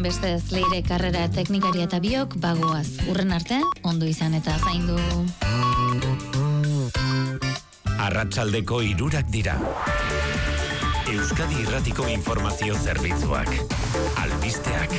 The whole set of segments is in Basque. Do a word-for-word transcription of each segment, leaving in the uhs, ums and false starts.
bestez Leire karrera teknikaria eta biok bagoaz. Urren arte, ondo izan eta zaindu. Arratsaldeko hirurak dira. Euskadi Irratiko Informazio Zerbitzuak. Albisteak.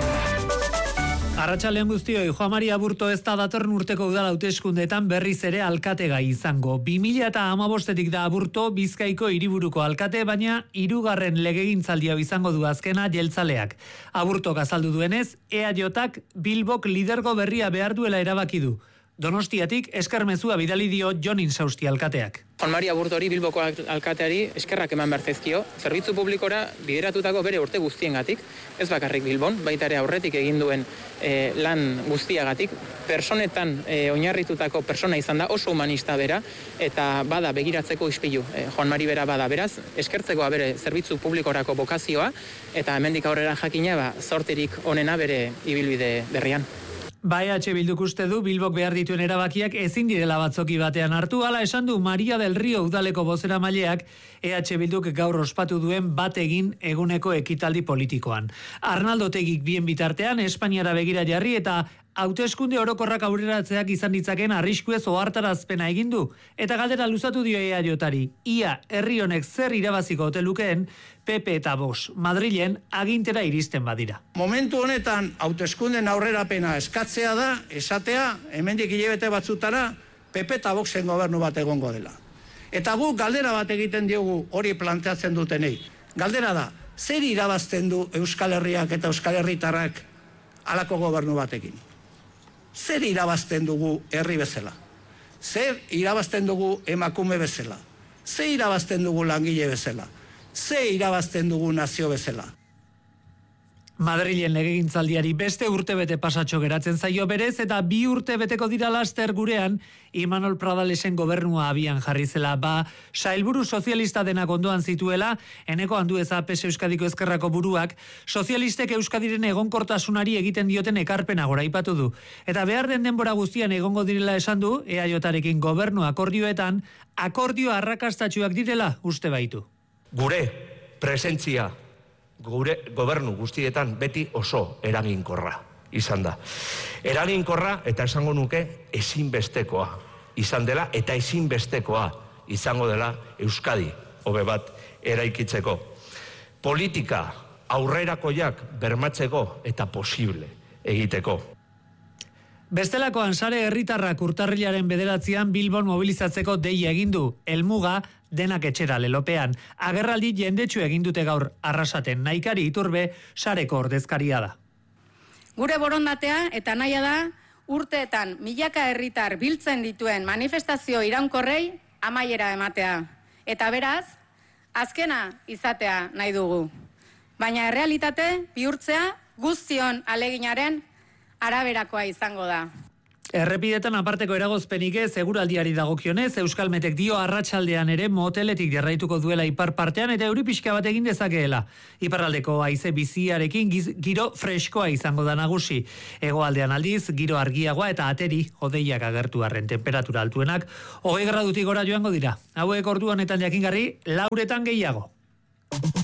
Arratsaldean guztioi, Juan Mari Aburto ez da datorren urteko udal hauteskundeetan berriz ere alkategai izango. bi mila hamabostetik da Aburto Bizkaiko hiriburuko alkate, baina hirugarren legegintzaldia izango du azkena jeltzaleak. Aburtok azaldu duenez, E A Jak Bilbok lidergo berria behar duela erabaki du. Donostiatik eskermezua bidali dio Jon Insausti alkateak. Juan Mari Aburtori Bilboko alkateari eskerrak eman behar zaizkio, zerbitzu publikora bideratutako bere urte guztiengatik, ez bakarrik Bilbon, baita ere aurretik egin duen e, lan guztiagatik, personetan e, oinarritutako persona izan da, oso humanista bera, eta bada begiratzeko ispilu. E, Juan Mari bera bada, beraz, eskertzekoa bere zerbitzu publikorako bokazioa, eta hemendik aurrera jakina, ba, zorterik onena bere ibilbide berrian. Ba, E H Bilduk uste du Bilbok behar dituen erabakiak ezin direla batzoki batean hartu, hala esan du Maria del Rio udaleko bozeramaileak E H Bilduk gaur ospatu duen bat egin eguneko ekitaldi politikoan. Arnaldo Tegik bien bitartean Espainiara begira jarri eta hauteskunde orokorrak aurreratzeak izan ditzaken arriskuez ohartarazpena egin du eta galdera luzatu dio E A Jari. Ia herri honek zer irabaziko ote lukeen P P eta Vox Madrilen agintera iristen badira. Momentu honetan hauteskunden aurrerapena eskatzea da, esatea, hemendik hilabete batzutara P P eta Voxen gobernu bat egongo dela. Eta gu galdera bat egiten diogu hori planteatzen dutenei. Galdera da, zer irabazten du Euskal Herriak eta Euskal Herritarrak halako gobernu batekin? Zer irabazten dugu herri bezala? Zer irabazten dugu emakume bezala? Zer irabazten dugu langile bezala? Zer irabazten dugu nazio bezala? Madrilen legegintzaldiari beste urtebete pasatxo geratzen zaio berez eta bi urte beteko dira laster gurean Imanol Pradalesen gobernua abian jarri zela. Ba, sailburu sozialista denak ondoan zituela, Eneko Andueza P S Euskadiko Ezkerrako buruak, sozialistek Euskadiren egonkortasunari egiten dioten ekarpena goraipatu du. Eta behar den denbora guztian egongo direla esan du, E A Jarekin gobernu akordioetan, akordio arrakastatxuak direla uste baitu. Gure presentzia gure gobernu guztietan beti oso eraginkorra izan da. Eraginkorra eta esango nuke ezinbestekoa izan dela eta ezinbestekoa izango dela Euskadi hobe bat eraikitzeko. Politika aurrerakoiak bermatzeko eta posible egiteko. Bestelakoan sare herritarrak urtarrilaren bederatzean Bilbon mobilizatzeko deia egin du. Helmuga denak etxera lelopean. Agerraldi jendetsu egin dute gaur Arrasaten. Naikari Iturbe sareko ordezkaria da. Gure borondatea eta nahia da urteetan milaka herritar biltzen dituen manifestazio iraunkorrei amaiera ematea. Eta beraz, azkena izatea nahi dugu. Baina errealitate bihurtzea guztion aleginaren araberakoa izango da. Errepidetan aparteko eragozpenik ez seguraldiari dagokionez, Euskalmetek dio arratsaldean ere moteletik jarraituko duela ipar partean eta euri pixka bat egin dezakeela. Iparraldeko haize biziarekin giro freskoa izango da nagusi. Hegoaldean aldiz, giro argiagoa eta ateri hodeiak agertu arren temperatura altuenak, hogei gradutik gora joango dira. Hauek ordu honetan jakingarri, lauretan gehiago.